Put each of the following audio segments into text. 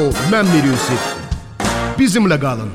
Mən Mir Yusif. Bizimlə qalın.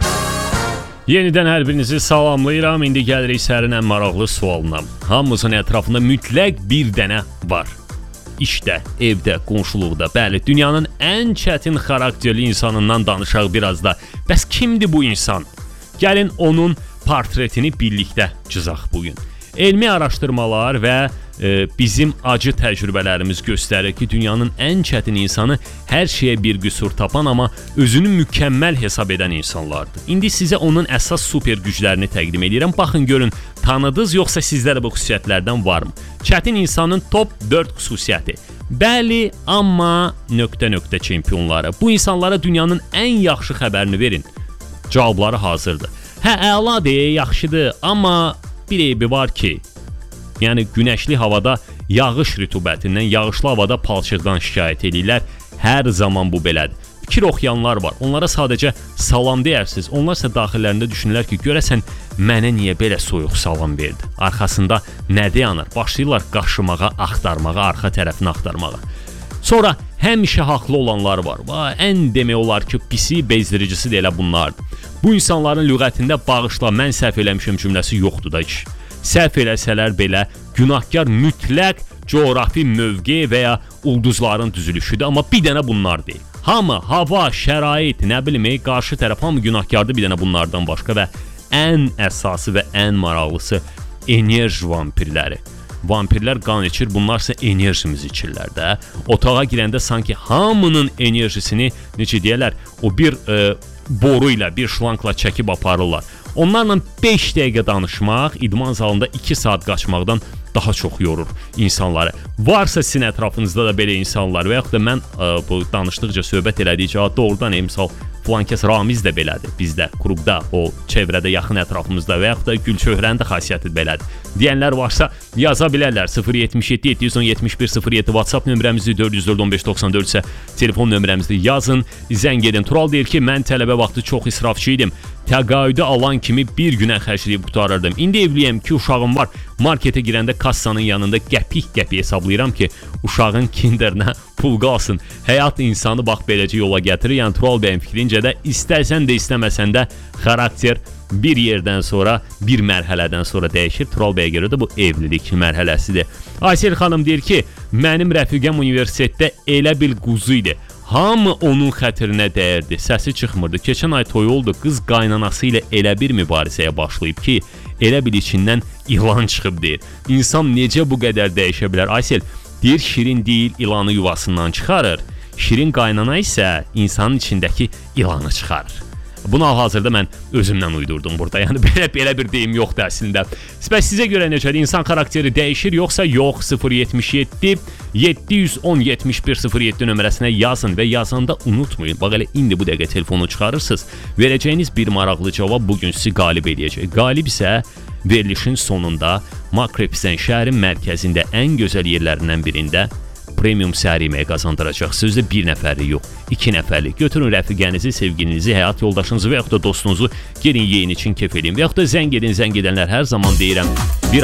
Yenidən hər birinizi salamlayıram. İndi gəlirik sərin ən maraqlı sualına. Hamımızın ətrafında mütləq bir dənə var. İşdə, evdə, qonşuluqda, bəli, dünyanın ən çətin xarakterli insanından danışaq biraz da. Bəs kimdir bu insan? Gəlin onun portretini birlikdə cızaq bugün. Elmi araşdırmalar və bizim acı təcrübələrimiz göstərir ki, dünyanın ən çətin insanı hər şeyə bir qüsur tapan, amma özünü mükəmməl hesab edən insanlardır. İndi sizə onun əsas super güclərini təqdim edirəm. Baxın, görün, tanıdınız yoxsa sizdə də bu xüsusiyyətlərdən varmı? Çətin insanın top 4 xüsusiyyəti. Bəli, amma ... çempionları. Bu insanlara dünyanın ən yaxşı xəbərini verin. Cavabları hazırdır. Əladır, yaxşıdır, amma bir eybi var ki, yəni günəşli havada yağış rütubətindən, yağışlı havada palçıqdan şikayət edirlər. Hər zaman bu belədir. Fikir oxuyanlar var. Onlara sadəcə salam deyərsiniz. Onlar isə daxillərində düşünürlər ki, görəsən mənə niyə belə soyuq salam verdi? Arxasında nə dayanır? Başlayırlar qaşımağa, axtarmağa, arxa tərəfini axtarmağa. Sonra həmişə haqlı olanlar var. Ən demək olar ki, pisi, bezdiricisi də elə bunlardır. Bu insanların lüğətində bağışla, mən səhv eləmişim cümləsi yoxdur da ki. Səhv eləsələr belə günahkar mütləq coğrafi mövqe və ya ulduzların düzülüşüdür, amma bir dənə bunlar deyil. Hamı, hava, şərait, nə bilim, qarşı tərəf hamı günahkardır bir dənə bunlardan başqa və ən əsası və ən maraqlısı enerji vampirləri. Vampirlər qan içir, bunlarsa enerjimizi içirlər də. Otağa girəndə sanki hamının enerjisini, necə deyərlər, o bir boru ilə, bir şlankla çəkib aparırlar. Onlarla 5 dəqiqə danışmaq, idman zalında 2 saat qaçmaqdan daha çox yorur insanları. Varsa sizin ətrafınızda da belə insanlar və yaxud da mən bu danışdıqca söhbət elədikcə doğrudan misal filankəs Ramiz də belədir bizdə, klubda, o çevrədə, yaxın ətrafımızda və yaxud da Gülçöhrənin də xasiyyəti belədir deyənlər varsa yaza bilərlər. 077 710 71 07 WhatsApp nömrəmizi, 404-1594 isə telefon nömrəmizi yazın, zəng edin. Tural deyir ki, mən tələbə vaxtı çox israfçı idim. Təqaüdü alan kimi bir günə xərcləyib qutarırdım. İndi evliyəm ki, uşağım var. Marketə girəndə kassanın yanında qəpik-qəpik hesablayıram ki, uşağın kinderinə pul qalsın. Həyat insanı bax beləcə yola gətirir. Yəni Tural bəyin fikrincə də istəsən də istəməsən də xarakter bir yerdən sonra, bir mərhələdən sonra dəyişir. Tural bəyə görə də bu evlilik mərhələsidir. Aysel xanım deyir ki, mənim rəfiqəm universitetdə elə bil quzu idi. Hamı onun xətrinə dəyərdi, səsi çıxmırdı. Keçən ay toyu oldu, qız qaynanası ilə elə bir mübarizəyə başlayıb ki, elə bil içindən ilan çıxıb deyir. İnsan necə bu qədər dəyişə bilər? Aysel deyir, şirin deyil, ilanı yuvasından çıxarır. Şirin qaynana isə insanın içindəki ilanı çıxarır. Bunu hal-hazırda mən özümdən uydurdum burada. Yəni belə bir deyim yoxdur əslində. Bəs sizə görə necədir? İnsan xarakteri dəyişir yoxsa yox? 077 710 71 07 nömrəsinə yazın və yazanda unutmayın. Bax elə indi bu dəqiqə telefonu çıxarırsınız. Verəcəyiniz bir maraqlı cavab bugün sizi qalib edəcək. Qalib isə verilişin sonunda Makrepsen şəhərin mərkəzində ən gözəl yerlərindən birində premium səhər yeməyi qazandıracaq. Sözdə bir nəfərli yox, 2 nəfərli. Götürün rəfiqənizi, sevgilinizi, həyat yoldaşınızı və yaxud da dostunuzu, gelin yeyin için kef edin və yaxud da zəng edin. Zəng edənlər hər zaman deyirəm, bir